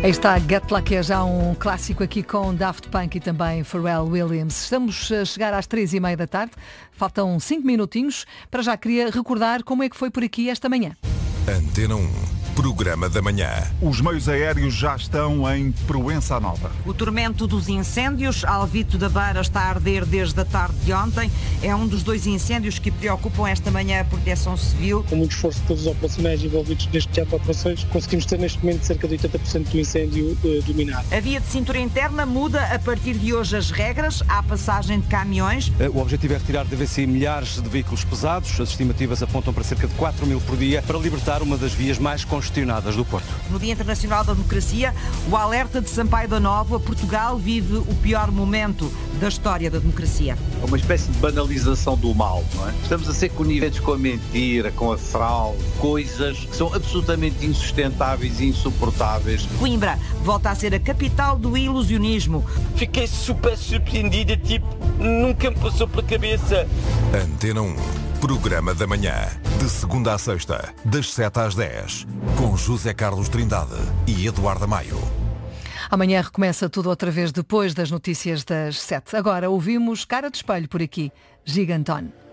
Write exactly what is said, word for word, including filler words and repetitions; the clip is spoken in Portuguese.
Aí está, Get Lucky, é já um clássico aqui com Daft Punk e também Pharrell Williams. Estamos a chegar às três e meia da tarde, faltam cinco minutinhos. Para já queria recordar como é que foi por aqui esta manhã. Antena um, programa da manhã. Os meios aéreos já estão em Proença Nova. O tormento dos incêndios, Alvito da Beira está a arder desde a tarde de ontem. É um dos dois incêndios que preocupam esta manhã a Proteção Civil. Com muito esforço de todos os operacionais envolvidos neste teatro de operações, conseguimos ter neste momento cerca de oitenta por cento do incêndio eh, dominado. A via de cintura interna muda a partir de hoje as regras. Há passagem de caminhões. O objetivo é retirar de V C milhares de veículos pesados. As estimativas apontam para cerca de quatro mil por dia para libertar uma das vias mais congestionadas do Porto. No Dia Internacional da Democracia, o alerta de Sampaio da Nova: Portugal vive o pior momento da história da democracia. É uma espécie de banalização do mal, não é? Estamos a ser coniventes com a mentira, com a fraude, coisas que são absolutamente insustentáveis e insuportáveis. Coimbra volta a ser a capital do ilusionismo. Fiquei super surpreendida, tipo, nunca me passou pela cabeça. Antena um, programa da manhã, de segunda à sexta, das sete às dez, com José Carlos Trindade e Eduardo Maio. Amanhã recomeça tudo outra vez depois das notícias das sete. Agora ouvimos Cara de Espelho por aqui, Gigantone.